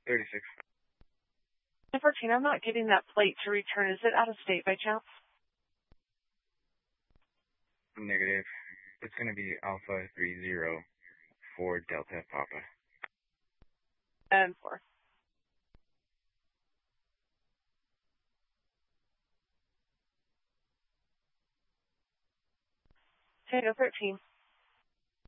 36. 14, I'm not getting that plate to return. Is it out of state by chance? Negative. It's going to be Alpha 30 for Delta Papa. And 4. Tango 13.